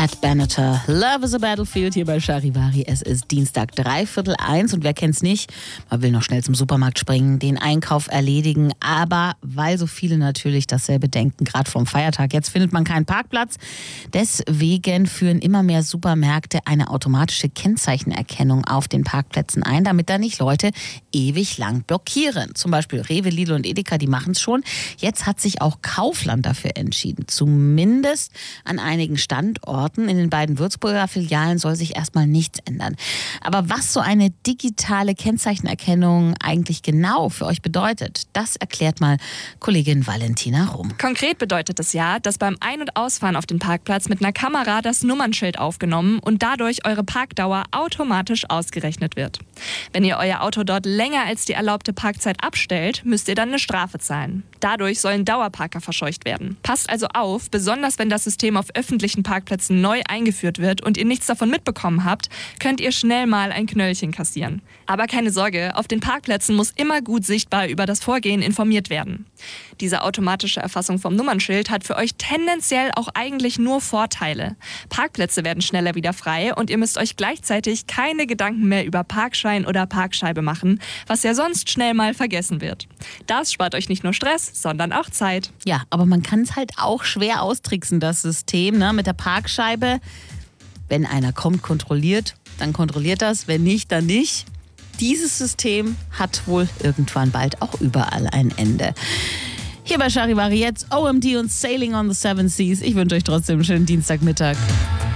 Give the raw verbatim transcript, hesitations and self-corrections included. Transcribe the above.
Pat Benatar, Love is a Battlefield hier bei Charivari. Es ist Dienstag, dreiviertel eins und wer kennt's nicht? Man will noch schnell zum Supermarkt springen, den Einkauf erledigen, aber weil so viele natürlich dasselbe denken, gerade vom Feiertag, jetzt findet man keinen Parkplatz. Deswegen führen immer mehr Supermärkte eine automatische Kennzeichenerkennung auf den Parkplätzen ein, damit da nicht Leute ewig lang blockieren. Zum Beispiel Rewe, Lidl und Edeka, die machen es schon. Jetzt hat sich auch Kaufland dafür entschieden. Zumindest an einigen Standorten in den beiden Würzburger Filialen soll sich erstmal nichts ändern. Aber was so eine digitale Kennzeichenerkennung eigentlich genau für euch bedeutet, das erklärt mal Kollegin Valentina Rum. Konkret bedeutet es ja, dass beim Ein- und Ausfahren auf den Parkplatz mit einer Kamera das Nummernschild aufgenommen und dadurch eure Parkdauer automatisch ausgerechnet wird. Wenn ihr euer Auto dort länger als die erlaubte Parkzeit abstellt, müsst ihr dann eine Strafe zahlen. Dadurch sollen Dauerparker verscheucht werden. Passt also auf, besonders wenn das System auf öffentlichen Parkplätzen neu eingeführt wird und ihr nichts davon mitbekommen habt, könnt ihr schnell mal ein Knöllchen kassieren. Aber keine Sorge, auf den Parkplätzen muss immer gut sichtbar über das Vorgehen informiert werden. Diese automatische Erfassung vom Nummernschild hat für euch tendenziell auch eigentlich nur Vorteile. Parkplätze werden schneller wieder frei und ihr müsst euch gleichzeitig keine Gedanken mehr über Parkschein oder Parkscheibe machen, was ja sonst schnell mal vergessen wird. Das spart euch nicht nur Stress, sondern auch Zeit. Ja, aber man kann es halt auch schwer austricksen, das System, ne, mit der Parkscheibe. Wenn einer kommt, kontrolliert, dann kontrolliert das. Wenn nicht, dann nicht. Dieses System hat wohl irgendwann bald auch überall ein Ende. Hier bei Charivari jetzt O M D und Sailing on the Seven Seas. Ich wünsche euch trotzdem einen schönen Dienstagmittag.